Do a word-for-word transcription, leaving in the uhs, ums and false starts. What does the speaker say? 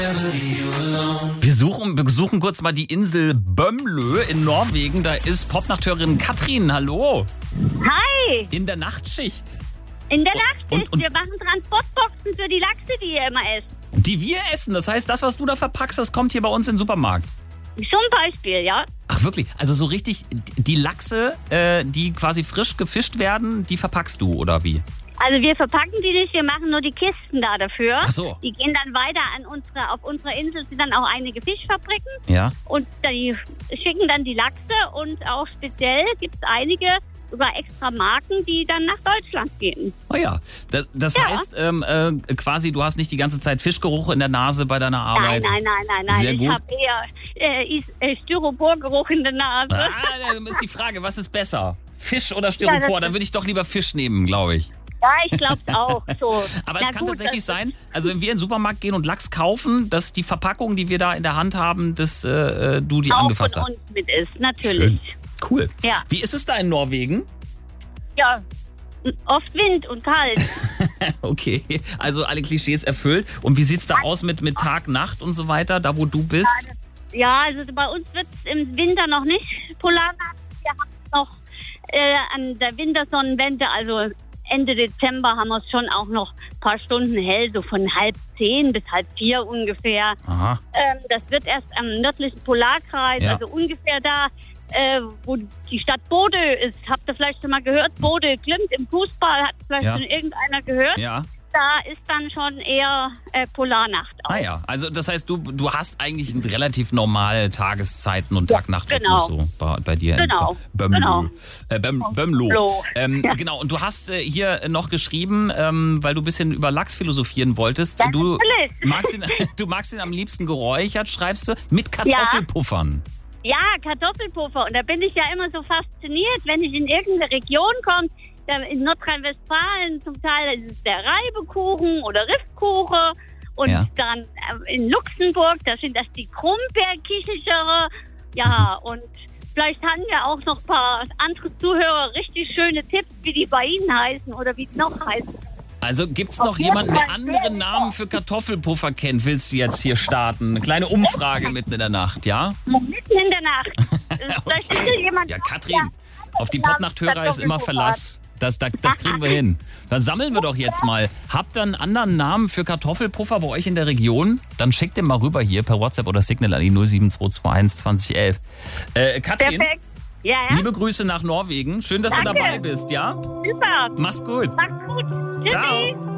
Wir suchen, wir besuchen kurz mal die Insel Bömlö in Norwegen. Da ist Popnachthörerin Katrin. Hallo. Hi. In der Nachtschicht. In der Nachtschicht. Und, und, wir machen Transportboxen für die Lachse, die ihr immer esst. Die wir essen. Das heißt, das, was du da verpackst, das kommt hier bei uns in den Supermarkt. Zum Beispiel, ja. Ach wirklich? Also so richtig, die Lachse, äh, die quasi frisch gefischt werden, die verpackst du, oder wie? Also wir verpacken die nicht, wir machen nur die Kisten da dafür. Ach so. Die gehen dann weiter an unsere, auf unserer Insel sind dann auch einige Fischfabriken. Ja. Und die schicken dann die Lachse und auch speziell gibt es einige, sogar extra Marken, die dann nach Deutschland gehen. Oh ja, das, das Ja. heißt ähm, äh, quasi, du hast nicht die ganze Zeit Fischgeruch in der Nase bei deiner Arbeit. Nein, nein, nein, nein, nein. Sehr ich gut. habe eher äh, Is- äh, Styroporgeruch in der Nase. Ah, dann ist die Frage, was ist besser? Fisch oder Styropor? Ja, das- Dann würde ich doch lieber Fisch nehmen, glaube ich. Ja, ich glaube es auch. So. Aber Na es kann gut, tatsächlich das- sein, also wenn wir in den Supermarkt gehen und Lachs kaufen, dass die Verpackung, die wir da in der Hand haben, dass äh, du die auch angefasst von hast. uns mit ist, natürlich. Schön. Cool. Ja. Wie ist es da in Norwegen? Ja, oft Wind und kalt. Okay, also alle Klischees erfüllt. Und wie sieht's da aus mit, mit Tag, Nacht und so weiter, da wo du bist? Ja, also bei uns wird es im Winter noch nicht Polarnacht. Wir haben noch äh, an der Wintersonnenwende, also Ende Dezember haben wir es schon auch noch ein paar Stunden hell, so von halb zehn bis halb vier ungefähr. Aha. Ähm, das wird erst am nördlichen Polarkreis, Ja. also ungefähr da, äh, wo die Stadt Bodø ist. Habt ihr vielleicht schon mal gehört? Bodø Glimt im Fußball, hat vielleicht Ja. schon irgendeiner gehört? Ja. Da ist dann schon eher äh, Polarnacht auch. Ah ja, also das heißt, du, du hast eigentlich relativ normale Tageszeiten und Ja, Tag-Nacht-Rhythmus genau. so bei, bei dir Genau, in Bömlö. genau. Äh, Böm, Bömlo. Bömlo. Ähm, Ja. Genau, und du hast äh, hier noch geschrieben, ähm, weil du ein bisschen über Lachs philosophieren wolltest. Ja, du, natürlich. magst ihn, du magst ihn am liebsten geräuchert, schreibst du, mit Kartoffelpuffern. Ja, Kartoffelpuffer. Und da bin ich ja immer so fasziniert, wenn ich in irgendeine Region komme. In Nordrhein-Westfalen zum Teil ist es der Reibekuchen oder Riffkuchen. Und Ja. dann äh, in Luxemburg, da sind das die Krummbeerkichere. Ja, und vielleicht haben ja auch noch ein paar andere Zuhörer richtig schöne Tipps, wie die bei Ihnen heißen oder wie die noch heißen. Also gibt's Auf noch jeden jemanden, der Fall andere sehr Namen für Kartoffelpuffer kennt? Willst du jetzt hier starten? Eine kleine Umfrage mitten in der Nacht, ja? Mitten in der Nacht. Vielleicht ist ja jemand. Ja, Katrin, auf die Popnachthörer ist immer Verlass. Das, das, das kriegen wir hin. Dann sammeln wir doch jetzt mal. Habt ihr einen anderen Namen für Kartoffelpuffer bei euch in der Region? Dann schickt den mal rüber hier per WhatsApp oder Signal an die null sieben zwei zwei eins zwanzig elf. Äh, Katrin, Perfekt. Ja, ja. liebe Grüße nach Norwegen. Schön, dass Danke. du dabei bist, ja? Super. Mach's gut. Macht's gut. Tschüssi. Ciao.